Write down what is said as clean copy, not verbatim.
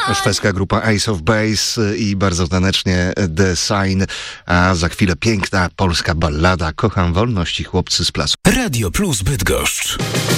Szwedzka grupa Ace of Base i bardzo tanecznie The Sign, a za chwilę piękna polska ballada Kocham wolność i chłopcy z placu. Radio Plus Bydgoszcz.